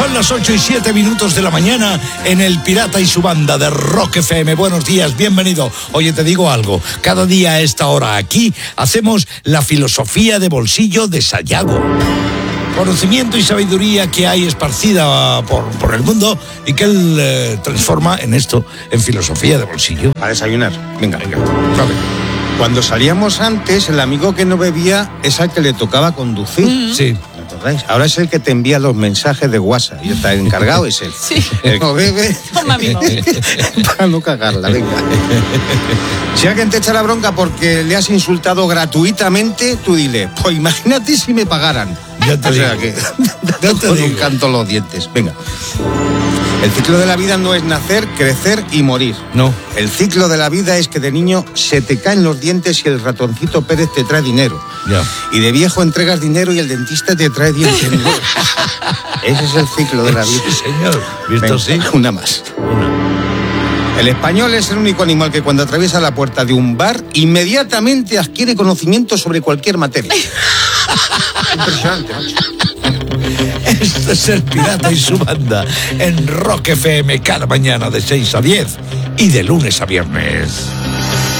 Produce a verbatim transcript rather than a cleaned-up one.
Son las ocho y siete minutos de la mañana en El Pirata y su banda de Rock F M. Buenos días, bienvenido. Oye, te digo algo. Cada día a esta hora aquí hacemos la filosofía de bolsillo de Sayago. Conocimiento y sabiduría que hay esparcida por, por el mundo y que él eh, transforma en esto, en filosofía de bolsillo. A desayunar. Venga, venga. Vale. Cuando salíamos antes, el amigo que no bebía es al que le tocaba conducir. Mm. Sí. ¿Recordáis? Ahora es el que te envía los mensajes de WhatsApp y está encargado es él. Sí. El que no bebe Toma, amigo. para no cagarla, venga. Si alguien te echa la bronca porque le has insultado gratuitamente, tú dile, pues imagínate si me pagaran. Ya te o sea digo. que Ya te con digo. un canto los dientes. Venga. El ciclo de la vida no es nacer, crecer y morir. No. El ciclo de la vida es que de niño se te caen los dientes y el ratoncito Pérez te trae dinero. Ya. Y de viejo entregas dinero y el dentista te trae dientes nuevos. Ese es el ciclo de la vida. Sí, señor. ¿Visto? Venga, Sí. una más. El español es el único animal que cuando atraviesa la puerta de un bar inmediatamente adquiere conocimiento sobre cualquier materia. Impresionante, macho. Este es El Pirata y su banda en Rock F M cada mañana de seis a diez y de lunes a viernes.